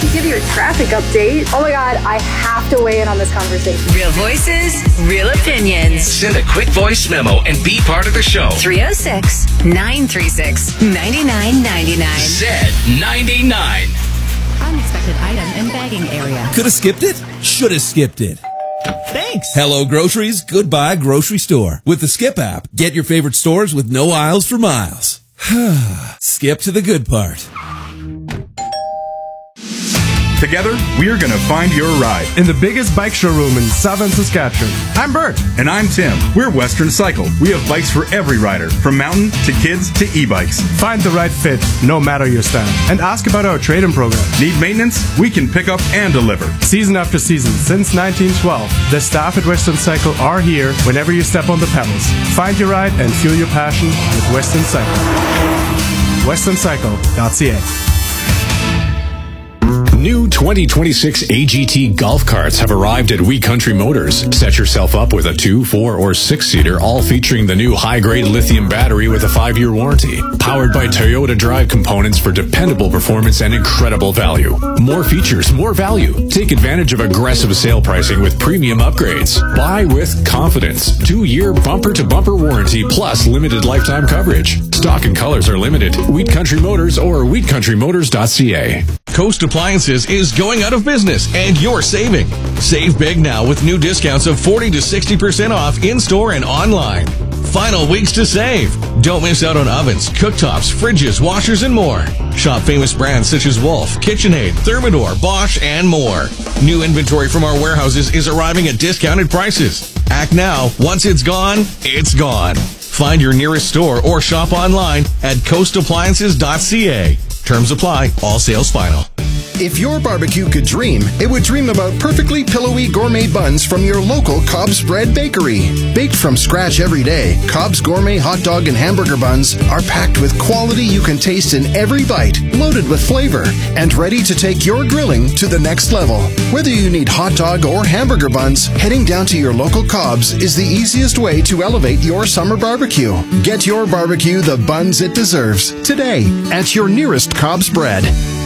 to give you a traffic update. Oh my God, I have to weigh in on this conversation. Real voices, real opinions. Send a quick voice memo and be part of the show. 306-936-9999. Z99. Unexpected item and bagging area. Could have skipped it? Should have skipped it. Thanks. Hello Groceries, goodbye grocery store. With the Skip app, get your favorite stores with no aisles for miles. Skip to the good part. Together, we're going to find your ride in the biggest bike showroom in southern Saskatchewan. I'm Bert. And I'm Tim. We're Western Cycle. We have bikes for every rider, from mountain to kids to e-bikes. Find the right fit, no matter your style. And ask about our trade-in program. Need maintenance? We can pick up and deliver. Season after season, since 1912, the staff at Western Cycle are here whenever you step on the pedals. Find your ride and fuel your passion with Western Cycle. WesternCycle.ca. New 2026 AGT golf carts have arrived at Wheat Country Motors. Set yourself up with a 2, 4, or 6-seater, all featuring the new high-grade lithium battery with a 5-year warranty. Powered by Toyota Drive components for dependable performance and incredible value. More features, more value. Take advantage of aggressive sale pricing with premium upgrades. Buy with confidence. 2-year bumper-to-bumper warranty plus limited lifetime coverage. Stock and colors are limited. Wheat Country Motors or wheatcountrymotors.ca. Coast Appliances is going out of business and you're saving. Save big now with new discounts of 40 to 60% off in-store and online. Final weeks to save. Don't miss out on ovens, cooktops, fridges, washers, and more. Shop famous brands such as Wolf, KitchenAid, Thermador, Bosch, and more. New inventory from our warehouses is arriving at discounted prices. Act now. Once it's gone, it's gone. Find your nearest store or shop online at coastappliances.ca. Terms apply. All sales final. If your barbecue could dream, it would dream about perfectly pillowy gourmet buns from your local Cobb's Bread Bakery. Baked from scratch every day, Cobb's gourmet hot dog and hamburger buns are packed with quality you can taste in every bite, loaded with flavor, and ready to take your grilling to the next level. Whether you need hot dog or hamburger buns, heading down to your local Cobb's is the easiest way to elevate your summer barbecue. Get your barbecue the buns it deserves today at your nearest Cobb's Bread.